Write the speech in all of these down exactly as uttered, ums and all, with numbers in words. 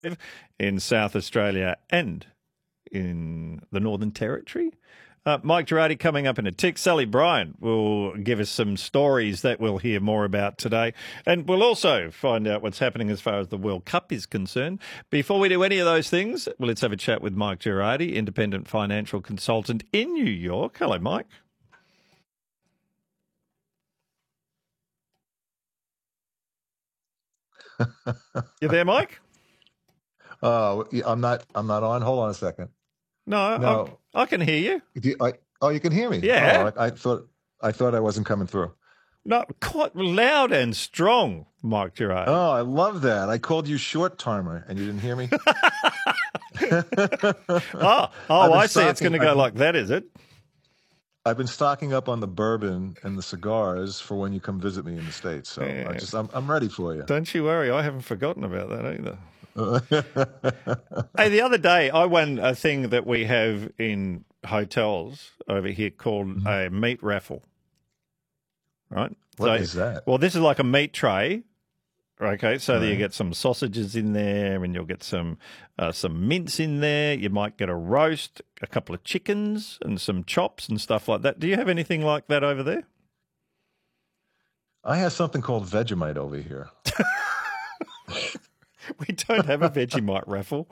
in South Australia and in the Northern Territory. Uh, Mike Girardi coming up in a tick. Sally Bryant will give us some stories that we'll hear more about today. And we'll also find out what's happening as far as the World Cup is concerned. Before we do any of those things, well, let's have a chat with Mike Girardi, independent financial consultant in New York. Hello, Mike. You there, Mike? Oh, uh, I'm not. I'm not on. Hold on a second. No, no, I, I can hear you. you I, oh, you can hear me. Yeah. Oh, I, I thought. I thought I wasn't coming through. No, quite loud and strong, Mike Girardi. Oh, I love that. I called you short timer, and you didn't hear me. oh, oh, I see. It's going to go I've, like that, is it? I've been stocking up on the bourbon and the cigars for when you come visit me in the States. So yeah. I just, I'm, I'm ready for you. Don't you worry. I haven't forgotten about that either. Hey, the other day I won a thing that we have in hotels over here called mm-hmm. a meat raffle. Right? What so, is that? Well, this is like a meat tray. Okay, so right. you get some sausages in there, and you'll get some uh, some mince in there. You might get a roast, a couple of chickens, and some chops and stuff like that. Do you have anything like that over there? I have something called Vegemite over here. We don't have a Vegemite raffle.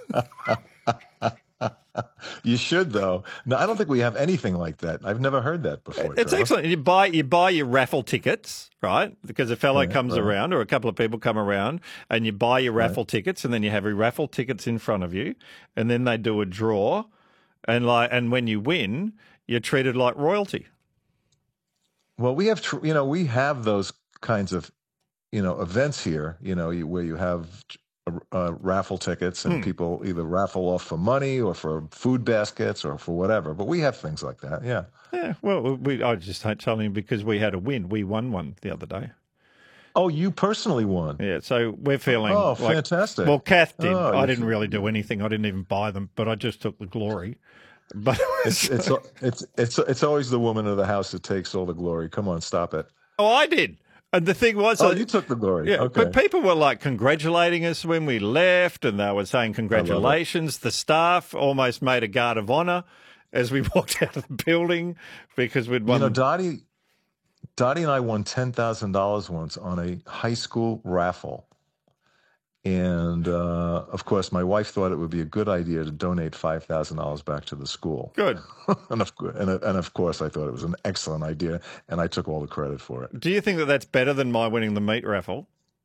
You should, though. No, I don't think we have anything like that. I've never heard that before. It's Trevor. excellent. You buy you buy your raffle tickets, right? Because a fellow right, comes right. around, or a couple of people come around, and you buy your raffle right. tickets, and then you have your raffle tickets in front of you, and then they do a draw, and like, and when you win, you're treated like royalty. Well, we have, you know, we have those kinds of, you know, events here, you know, where you have uh, raffle tickets and hmm. people either raffle off for money or for food baskets or for whatever. But we have things like that. Yeah. Yeah. Well, we, I just telling you because we had a win. We won one the other day. Oh, you personally won? Yeah. So we're feeling. Oh, like, fantastic. Well, Kath did. Oh, I didn't really do anything. I didn't even buy them, but I just took the glory. But it's, it's, it's, it's, it's always the woman of the house that takes all the glory. Come on, stop it. Oh, I did. And the thing was, oh, you took the glory. Yeah, okay. But people were like congratulating us when we left, and they were saying congratulations. The staff almost made a guard of honor as we walked out of the building because we'd won. You know, Dottie, Dottie and I won ten thousand dollars once on a high school raffle. And, uh, of course, my wife thought it would be a good idea to donate five thousand dollars back to the school. Good. and, of, and, and, of course, I thought it was an excellent idea, and I took all the credit for it. Do you think that that's better than my winning the meat raffle?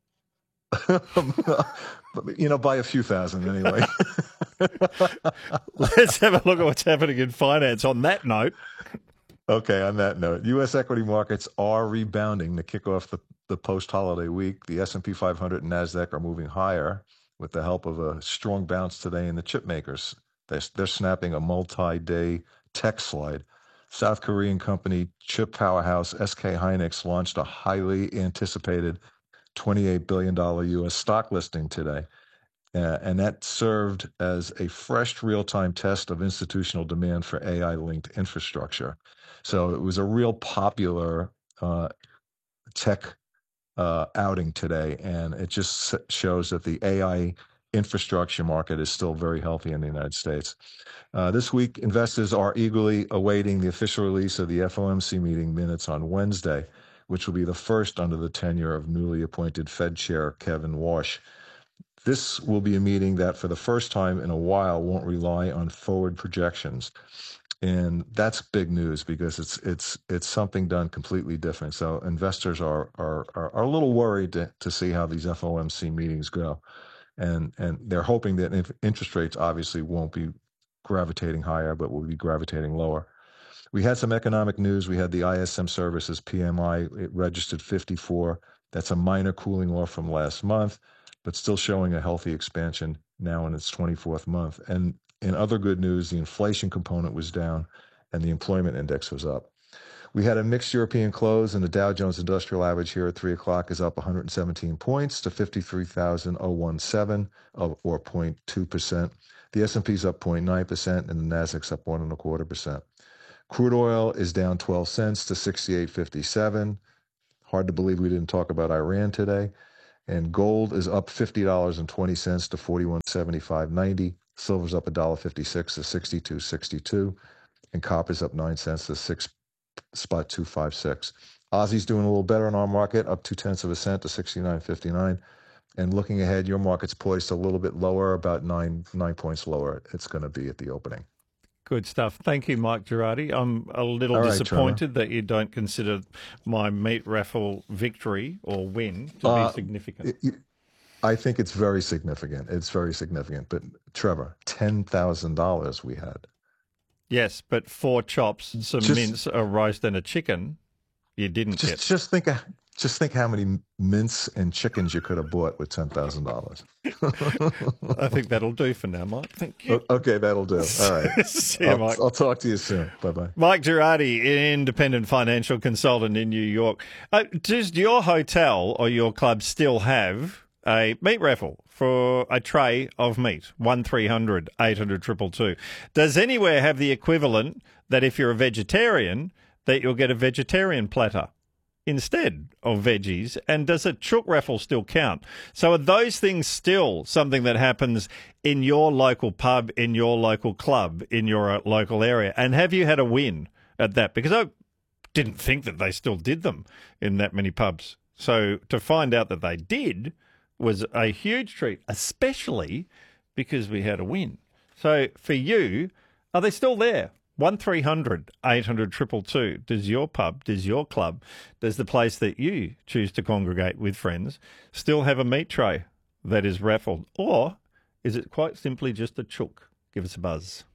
You know, by a few thousand anyway. Let's have a look at what's happening in finance on that note. Okay, on that note, U S equity markets are rebounding to kick off the, the post-holiday week. The S and P five hundred and NASDAQ are moving higher with the help of a strong bounce today in the chip makers. They're, they're snapping a multi-day tech slide. South Korean company chip powerhouse S K Hynix launched a highly anticipated twenty-eight billion dollars U S stock listing today. Uh, and that served as a fresh real-time test of institutional demand for A I-linked infrastructure. So it was a real popular uh, tech uh, outing today, and it just shows that the A I infrastructure market is still very healthy in the United States. Uh, this week, investors are eagerly awaiting the official release of the F O M C meeting minutes on Wednesday, which will be the first under the tenure of newly appointed Fed Chair Kevin Warsh. This will be a meeting that for the first time in a while won't rely on forward projections. And that's big news because it's it's it's something done completely different. So investors are are are, are a little worried to, to see how these F O M C meetings go. And and they're hoping that if interest rates obviously won't be gravitating higher, but will be gravitating lower. We had some economic news. We had the I S M Services P M I. It registered fifty-four. That's a minor cooling off from last month, but still showing a healthy expansion now in its twenty-fourth month. And in other good news, the inflation component was down and the employment index was up. We had a mixed European close, and the Dow Jones Industrial Average here at three o'clock is up one hundred seventeen points to fifty-three thousand seventeen, or zero point two percent. The S and P's up zero point nine percent, and the Nasdaq's up one and a quarter percent. Crude oil is down twelve cents to sixty-eight fifty-seven. Hard to believe we didn't talk about Iran today. And gold is up fifty dollars and twenty cents to forty-one seventy-five ninety. Silver's up one dollar fifty-six to sixty-two sixty-two. And copper's up nine cents to six spot two five six. Aussie's doing a little better in our market, up two tenths of a cent to sixty-nine fifty-nine. And looking ahead, your market's poised a little bit lower, about nine nine points lower. It's going to be at the opening. Good stuff. Thank you, Mike Girardi. I'm a little All right, disappointed Trevor. that you don't consider my meat raffle victory or win to Uh, be significant. It- it- I think it's very significant. It's very significant. But Trevor, ten thousand dollars we had. Yes, but four chops, some Just- mince, a roast, and a chicken, you didn't Just get. just think of- just think how many mince and chickens you could have bought with ten thousand dollars. I think that'll do for now, Mike. Thank you. Okay, that'll do. All right. See you, I'll, Mike. I'll talk to you soon. Bye bye. Mike Girardi, independent financial consultant in New York. Uh, does your hotel or your club still have a meat raffle for a tray of meat? one three hundred eight hundred two two two. Does anywhere have the equivalent that if you're a vegetarian, that you'll get a vegetarian platter instead of veggies? And does a chook raffle still count? So are those things still something that happens in your local pub, in your local club, in your local area? And have you had a win at that? Because I didn't think that they still did them in that many pubs. So to find out that they did was a huge treat, especially because we had a win. So for you, are they still there? one three hundred eight hundred two two two. Does your pub, does your club, does the place that you choose to congregate with friends still have a meat tray that is raffled? Or is it quite simply just a chook? Give us a buzz.